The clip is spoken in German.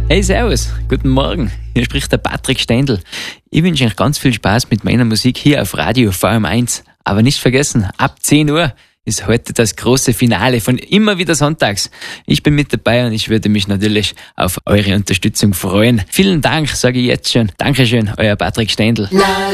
Hey, servus, guten Morgen. Hier spricht der Patrick Stendl. Ich wünsche euch ganz viel Spaß mit meiner Musik hier auf Radio VM1. Aber nicht vergessen, ab 10 Uhr ist heute das große Finale von Immer wieder Sonntags. Ich bin mit dabei und ich würde mich natürlich auf eure Unterstützung freuen. Vielen Dank, sage ich jetzt schon. Dankeschön, euer Patrick Stendl.